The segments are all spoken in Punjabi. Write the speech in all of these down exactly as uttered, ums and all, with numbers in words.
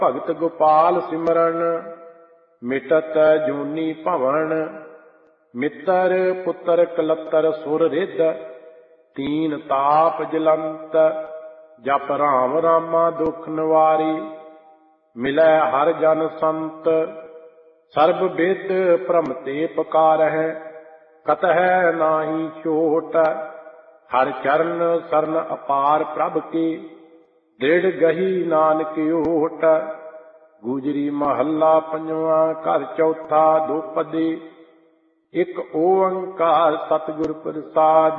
ਭਗਤ ਗੋਪਾਲ ਸਿਮਰਨ ਮਿਟਤ ਜੂਨੀ ਭਵਨ। ਮਿੱਤਰ ਪੁੱਤਰ ਕਲੱਤਰ ਸੁਰ ਰਿੱਧ ਤੀਨ ਤਾਪ ਜਲੰਤ। ਜਪ ਰਾਮ ਰਾਮਾ ਦੁਖ ਨਿਵਾਰੀ ਮਿਲੈ ਹਰ ਜਨ ਸੰਤ। ਸਰਬ ਬਿਦ ਭ੍ਰਮ ਤੇ ਪੁਕਾਰਹਿ ਕਤਹਿ ਨਾਹੀ ਛੋਟ। ਹਰ ਚਰਨ ਸਰਨ ਅਪਾਰ ਪ੍ਰਭ ਕੀ ਦ੍ਰਿੜ ਗਹੀ ਨਾਨਕ ਓਟ। ਗੁਜਰੀ ਮਹੱਲਾ ਪੰਜਵਾਂ ਘਰ ਚੌਥਾ ਦੋਪਦੀ। ਇੱਕ ਓੰਕਾਰ ਸਤਿਗੁਰ ਪ੍ਰਸਾਦ।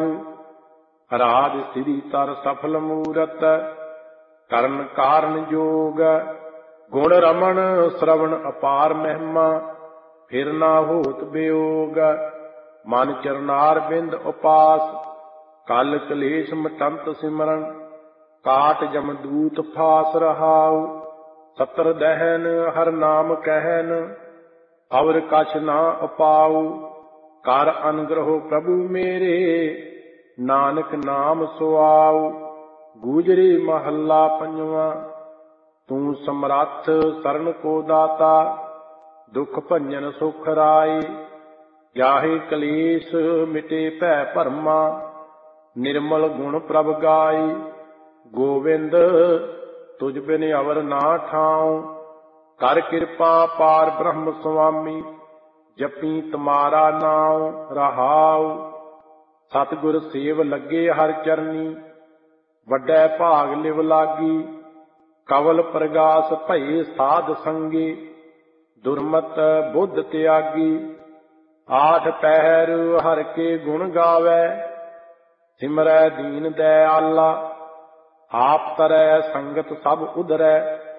ਰਾਜ ਸਿਰੀ ਤਰ ਸਫਲ ਮੂਰਤ ਕਰਨ ਕਾਰਨ ਜੋਗ। ਗੁਣ ਰਮਣ ਸ਼ਰਵਣ ਅਪਾਰ ਮਹਿਮਾ ਫਿਰ ਨਾ ਹੋਤ ਬਿਯੋਗ। ਮਨ ਚਰਨਾਰ ਬਿੰਦ ਉਪਾਸ ਕਲ ਕਲੇਸ਼ ਮਟੰਤ ਸਿਮਰਨ। ਕਾਟ ਜਮਦੂਤ ਫਾਸ ਰਹਾਉ ਸਤਰ ਦਹਿਨ ਹਰ ਨਾਮ ਕਹਿਨ। ਅਵਰ ਕਛ ਨਾ ਉਪਾਉ ਕਰ ਅਨਗ੍ਰਹ ਪ੍ਰਭੂ ਮੇਰੇ ਨਾਨਕ ਨਾਮ ਸੁਆਉ। ਗੂਜਰੀ ਮਹੱਲਾ ਪੰਜਵਾਂ। ਤੂੰ ਸਮਰੱਥ ਸਰਨ ਕੋ ਦਾਤਾ ਦੁਖ ਭੰਜਨ ਸੁਖ ਰਾਈ। ਜਾਹੇ ਕਲੇਸ਼ ਮਿਟੇ ਭੈ ਭਰਮਾ ਨਿਰਮਲ ਗੁਣ ਪ੍ਰਭ ਗਾਈ। ਗੋਵਿੰਦ ਤੁਝ ਬਿਨ ਅਵਰ ਨਾ ਠਾਉ ਕਰ ਕਿਰਪਾ ਪਾਰ ਬ੍ਰਹਮ ਸੁਆਮੀ। ਜਪੀ ਤੁਮਾਰਾ ਨਾਉ ਰਹਾਉ। ਸਤਿਗੁਰ ਸੇਵ ਲੱਗੇ ਹਰ ਚਰਨੀ ਵੱਡੈ ਭਾਗ ਲਿਵ ਲਾਗੀ। ਕਵਲ ਪ੍ਰਗਾਸ ਭਏ ਸਾਧ ਸੰਗੀ ਦੁਰਮਤ ਬੁੱਧ ਤਿਆਗੀ। ਆਠ ਪਹਿਰ ਹਰ ਕੇ ਗੁਣ ਗਾਵੈ ਸਿਮਰੈ ਦੀਨ ਦਇਆਲਾ। ਆਪ ਤਰੈ ਸੰਗਤ ਸਭ ਉਧਰੈ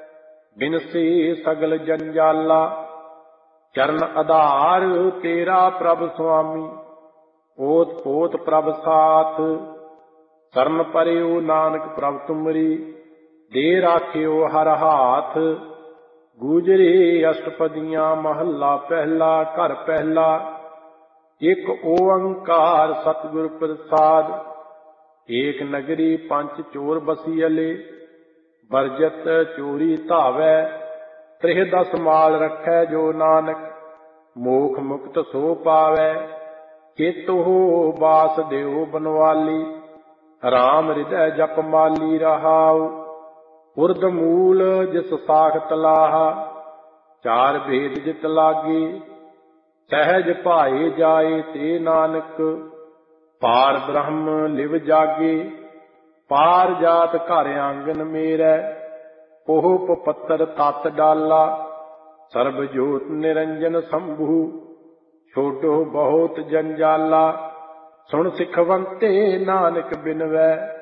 ਬਿਨਸੀ ਸਗਲ ਜੰਜਾਲਾ। ਚਰਨ ਆਧਾਰ ਤੇਰਾ ਪ੍ਰਭ ਸੁਆਮੀ ਓਤ ਪੋਤ ਪ੍ਰਭ ਸਾਥ। ਸਰਨ ਪਰਿਉ ਨਾਨਕ ਪ੍ਰਭ ਤੁਮਰੀ ਦੇ ਰਾਖਿਓ ਹਰ ਹਾਥ। ਗੂਜਰੀ ਅਸ਼ਟਪਦੀਆਂ ਮਹੱਲਾ ਪਹਿਲਾ ਘਰ ਪਹਿਲਾ। ਇੱਕ ਓੰਕਾਰ ਸਤਿਗੁਰ ਪ੍ਰਸਾਦ। ਏਕ ਨਗਰੀ ਪੰਚ ਚੋਰ ਬਸੀਅਲੇ ਬਰਜਤ ਚੋਰੀ ਧਾਵੈ। ਤ੍ਰਿਹ ਦਸ ਮਾਲ ਰੱਖੈ ਜੋ ਨਾਨਕ ਮੋਖ ਮੁਕਤ ਸੋ ਪਾਵੈ। ਚੇਤੋ ਬਾਸ ਦਿਓ ਬਨਵਾਲੀ ਰਾਮ ਹਿਰਦੈ ਜਪ ਮਾਲੀ ਰਹਾਉ। ਉਰਦ ਮੂਲ ਜਿਸ ਸਾਖਤ ਲਾਹਾ ਚਾਰ ਭੇਦ ਜਿਤ ਲਾਗੀ। ਸਹਿਜ ਭਾਏ ਜਾਏ ਤੇ ਨਾਨਕ ਪਾਰ ਬ੍ਰਹਮ ਲਿਵ ਜਾਗੇ। ਪਾਰ ਜਾਤ ਘਰ ਆਂਗਨ ਮੇਰੈ ਪੋਹ ਪੱਤਰ ਤਤ ਡਾਲਾ। ਸਰਬ ਜੋਤ ਨਿਰੰਜਨ ਸੰਭੂ ਛੋਡੋ ਬਹੁਤ ਜੰਜਾਲਾ। ਸੁਣ ਸਿਖਵੰਤੇ ਨਾਨਕ ਬਿਨਵੈ